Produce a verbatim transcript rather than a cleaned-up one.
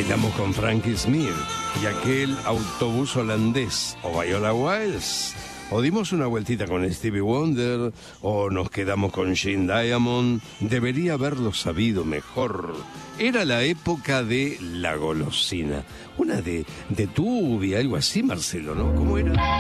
Bailamos con Frankie Smith y aquel autobús holandés, o Viola Wilds, o dimos una vueltita con Stevie Wonder, o nos quedamos con Gene Diamond. Debería haberlo sabido mejor. Era la época de la golosina. Una de, de Tubi, algo así, Marcelo, ¿no? ¿Cómo era?